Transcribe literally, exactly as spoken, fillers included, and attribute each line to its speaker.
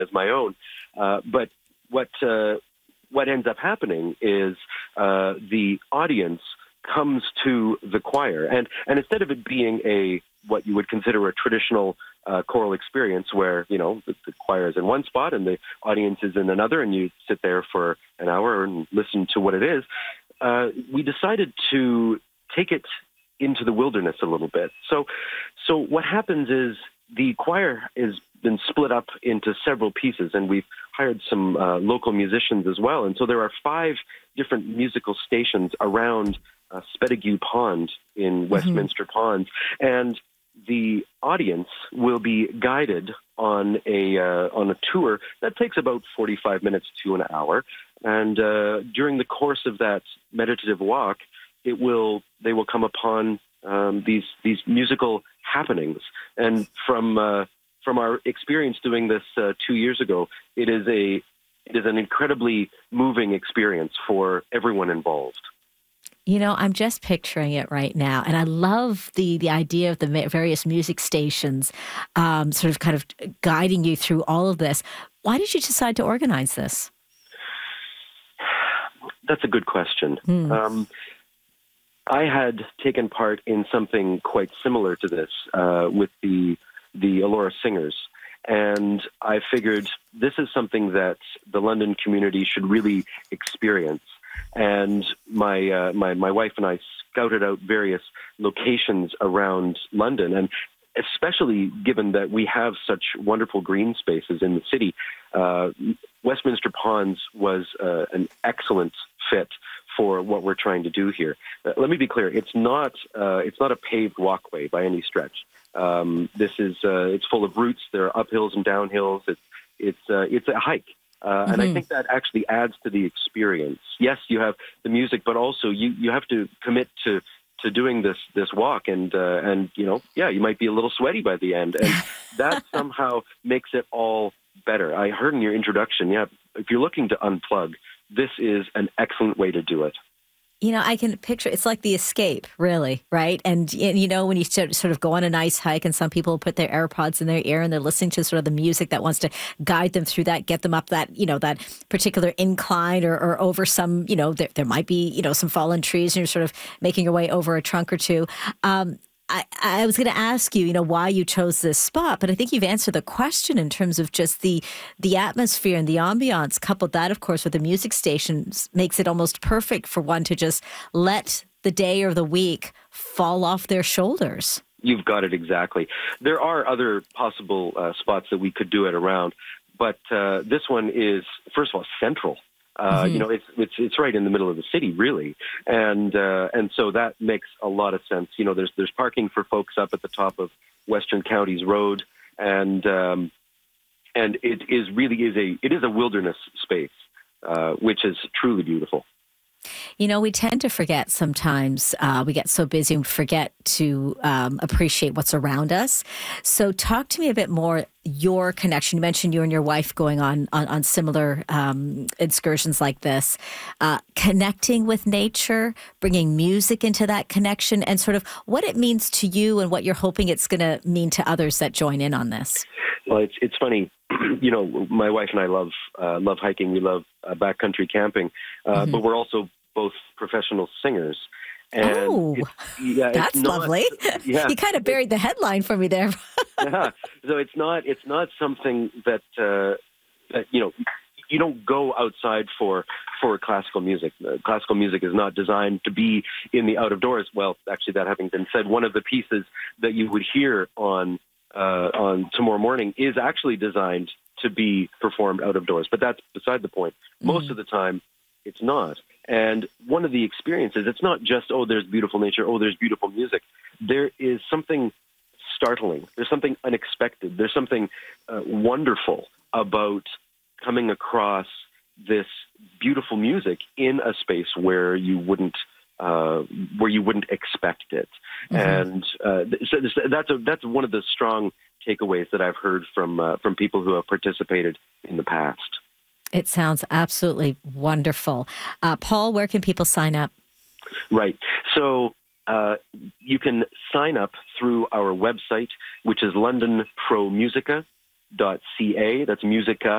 Speaker 1: as my own. Uh, but what uh, what ends up happening is uh, the audience comes to the choir, and and instead of it being a what you would consider a traditional uh, choral experience, where you know the, the choir is in one spot and the audience is in another, and you sit there for an hour and listen to what it is, uh, we decided to take it into the wilderness a little bit. So, so what happens is the choir has been split up into several pieces, and we've hired some uh, local musicians as well. And so there are five different musical stations around uh, Spedigue Pond in Westminster mm-hmm. Ponds, and the audience will be guided on a uh, on a tour that takes about forty-five minutes to an hour. And uh, during the course of that meditative walk, it will they will come upon um, these these musical happenings. And from uh, from our experience doing this uh, two years ago, it is a it is an incredibly moving experience for everyone involved.
Speaker 2: You know, I'm just picturing it right now, and I love the the idea of the various music stations um, sort of kind of guiding you through all of this. Why did you decide to organize this?
Speaker 1: That's a good question. Hmm. Um, I had taken part in something quite similar to this uh, with the the Elora Singers, and I figured this is something that the London community should really experience. And my uh, my my wife and I scouted out various locations around London, and especially given that we have such wonderful green spaces in the city, uh, Westminster Ponds was uh, an excellent fit for what we're trying to do here. Uh, let me be clear: it's not uh, it's not a paved walkway by any stretch. Um, this is uh, it's full of roots. There are uphills and downhills. It's it's uh, it's a hike. Uh, and mm-hmm. I think that actually adds to the experience. Yes, you have the music, but also you, you have to commit to, to doing this this walk, and uh, and you know, yeah, you might be a little sweaty by the end, and that somehow makes it all better. I heard in your introduction, yeah, if you're looking to unplug, this is an excellent way to do it.
Speaker 2: You know, I can picture, it's like the escape, really, right? And, you know, when you sort of go on a nice hike and some people put their AirPods in their ear and they're listening to sort of the music that wants to guide them through that, get them up that, you know, that particular incline or, or over some, you know, there, there might be, you know, some fallen trees and you're sort of making your way over a trunk or two. Um, I, I was going to ask you, you know, why you chose this spot, but I think you've answered the question in terms of just the the atmosphere and the ambiance. Coupled that, of course, with the music stations makes it almost perfect for one to just let the day or the week fall off their shoulders.
Speaker 1: You've got it exactly. There are other possible uh, spots that we could do it around, but uh, this one is, first of all, central. Uh, mm-hmm. You know, it's it's it's right in the middle of the city, really, and uh, and so that makes a lot of sense. You know, there's there's parking for folks up at the top of Western Counties Road, and um, and it is really is a it is a wilderness space, uh, which is truly beautiful.
Speaker 2: You know, we tend to forget sometimes. Uh, we get so busy and forget to um, appreciate what's around us. So talk to me a bit more, your connection. You mentioned you and your wife going on, on, on similar um, excursions like this. Uh, connecting with nature, bringing music into that connection, and sort of what it means to you and what you're hoping it's going to mean to others that join in on this.
Speaker 1: Well, it's it's funny. You know, my wife and I love uh, love hiking. We love uh, backcountry camping, uh, mm-hmm. but we're also both professional singers. And
Speaker 2: oh,
Speaker 1: it's, yeah,
Speaker 2: that's
Speaker 1: it's not,
Speaker 2: lovely.
Speaker 1: Yeah,
Speaker 2: you kind of buried the headline for me there.
Speaker 1: Yeah, so it's not it's not something that uh, that you know you don't go outside for for classical music. Uh, classical music is not designed to be in the out of doors. Well, actually, that having been said, one of the pieces that you would hear on uh, on tomorrow morning is actually designed to be performed out of doors. But that's beside the point. Most mm. of the time, it's not. And one of the experiences, it's not just, oh, there's beautiful nature, oh, there's beautiful music. There is something startling. There's something unexpected. There's something uh, wonderful about coming across this beautiful music in a space where you wouldn't uh, where you wouldn't expect it. Mm-hmm. And uh, so that's a, that's one of the strong takeaways that I've heard from uh, from people who have participated in the past.
Speaker 2: It sounds absolutely wonderful. Uh, Paul, where can people sign up?
Speaker 1: Right. So uh, you can sign up through our website, which is london pro musica dot c a. That's musica